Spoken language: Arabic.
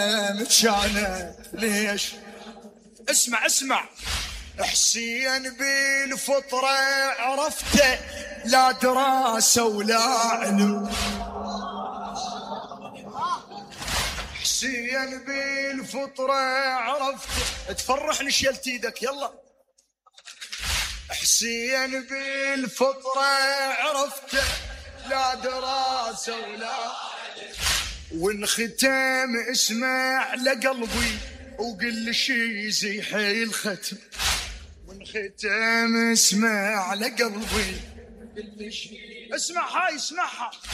متشانه ليش؟ اسمع حسين بالفطرة عرفته، لا دراسة ولا علم. حسين بالفطرة عرفته، تفرحني شيلت ايدك يلا. حسين بالفطرة عرفته، لا دراسة ولا علم. وانختم اسمع لقلبي وقل شي يزيح الختم. وانختم اسمع لقلبي، اسمع هاي اسمعها.